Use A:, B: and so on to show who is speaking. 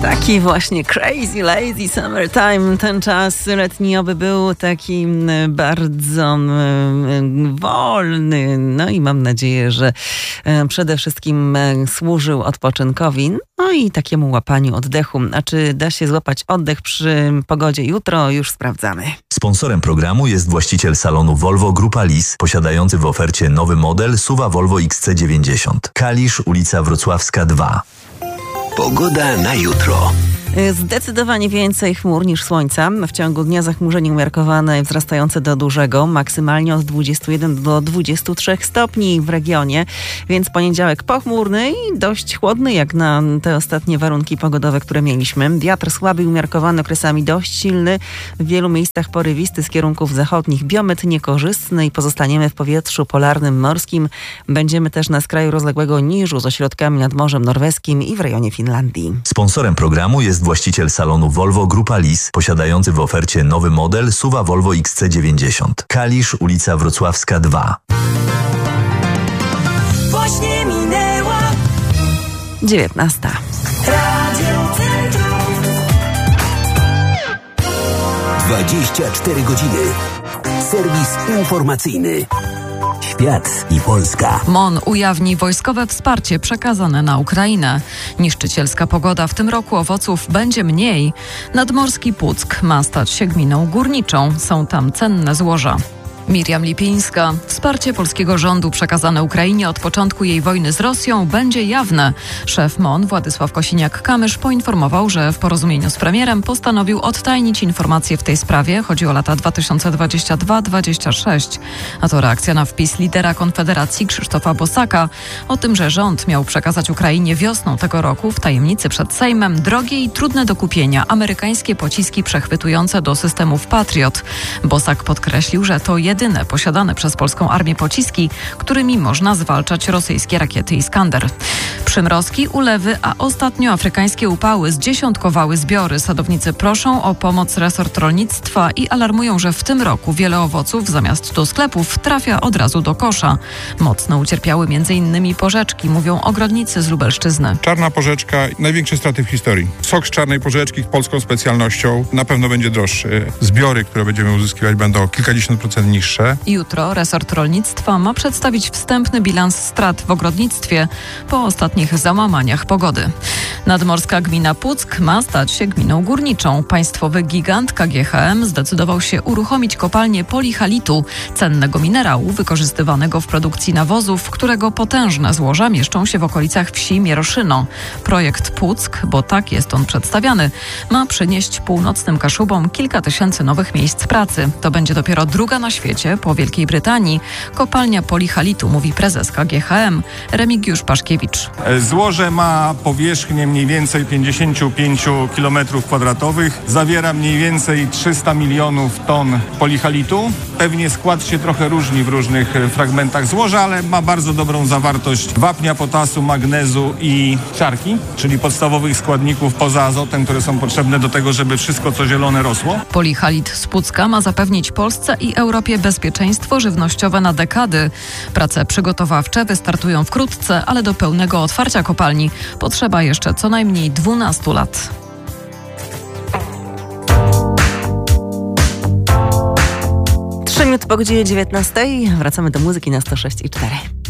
A: Taki właśnie crazy, lazy summertime. Ten czas letniowy był taki bardzo wolny. No i mam nadzieję, że przede wszystkim służył odpoczynkowi, no i takiemu łapaniu oddechu. A czy da się złapać oddech przy pogodzie jutro? Już sprawdzamy.
B: Sponsorem programu jest właściciel salonu Volvo Grupa Lis, posiadający w ofercie nowy model SUV Volvo XC90. Kalisz, ulica Wrocławska 2.
C: Pogoda na jutro.
A: Zdecydowanie więcej chmur niż słońca. W ciągu dnia zachmurzenie umiarkowane i wzrastające do dużego, maksymalnie od 21 do 23 stopni w regionie, więc poniedziałek pochmurny i dość chłodny jak na te ostatnie warunki pogodowe, które mieliśmy. Wiatr słaby i umiarkowany, okresami dość silny, w wielu miejscach porywisty z kierunków zachodnich, biometr niekorzystny i pozostaniemy w powietrzu polarnym, morskim. Będziemy też na skraju rozległego niżu z ośrodkami nad Morzem Norweskim i w rejonie Finlandii.
B: Sponsorem programu jest właściciel salonu Volvo Grupa Lis, posiadający w ofercie nowy model SUV Volvo XC90. Kalisz, ulica Wrocławska 2.
D: Właśnie minęła
A: 19.
D: Radio Centrum.
C: 24 godziny. Serwis informacyjny. Świat i Polska.
E: MON ujawni wojskowe wsparcie przekazane na Ukrainę. Niszczycielska pogoda w tym roku, owoców będzie mniej. Nadmorski Puck ma stać się gminą górniczą. Są tam cenne złoża. Miriam Lipińska. Wsparcie polskiego rządu przekazane Ukrainie od początku jej wojny z Rosją będzie jawne. Szef MON Władysław Kosiniak-Kamysz poinformował, że w porozumieniu z premierem postanowił odtajnić informacje w tej sprawie. Chodzi o lata 2022-2026. A to reakcja na wpis lidera Konfederacji Krzysztofa Bosaka o tym, że rząd miał przekazać Ukrainie wiosną tego roku w tajemnicy przed Sejmem drogie i trudne do kupienia amerykańskie pociski przechwytujące do systemów Patriot. Bosak podkreślił, że to jedyne posiadane przez polską armię pociski, którymi można zwalczać rosyjskie rakiety Iskander. Przymrozki, ulewy, a ostatnio afrykańskie upały zdziesiątkowały zbiory. Sadownicy proszą o pomoc resort rolnictwa i alarmują, że w tym roku wiele owoców zamiast do sklepów trafia od razu do kosza. Mocno ucierpiały m.in. porzeczki, mówią ogrodnicy z Lubelszczyzny.
F: Czarna porzeczka, największe straty w historii. Sok z czarnej porzeczki polską specjalnością na pewno będzie droższy. Zbiory, które będziemy uzyskiwać, będą kilkadziesiąt procent niższe.
E: Jutro resort rolnictwa ma przedstawić wstępny bilans strat w ogrodnictwie po ostatnich załamaniach pogody. Nadmorska gmina Puck ma stać się gminą górniczą. Państwowy gigant KGHM zdecydował się uruchomić kopalnię polihalitu, cennego minerału wykorzystywanego w produkcji nawozów, którego potężne złoża mieszczą się w okolicach wsi Mieroszyno. Projekt Puck, bo tak jest on przedstawiany, ma przynieść północnym Kaszubom kilka tysięcy nowych miejsc pracy. To będzie dopiero druga na świecie po Wielkiej Brytanii kopalnia polihalitu, mówi prezes KGHM Remigiusz Paszkiewicz.
G: Złoże ma powierzchnię mniej więcej 55 km². Zawiera mniej więcej 300 milionów ton polihalitu. Pewnie skład się trochę różni w różnych fragmentach złoża, ale ma bardzo dobrą zawartość wapnia, potasu, magnezu i siarki, czyli podstawowych składników poza azotem, które są potrzebne do tego, żeby wszystko co zielone rosło.
E: Polihalit z Pucka ma zapewnić Polsce i Europie bezpieczeństwo żywnościowe na dekady. Prace przygotowawcze wystartują wkrótce, ale do pełnego otwarcia kopalni potrzeba jeszcze co najmniej 12 lat.
A: 3 minuty po godzinie 19. Wracamy do muzyki na 106,4.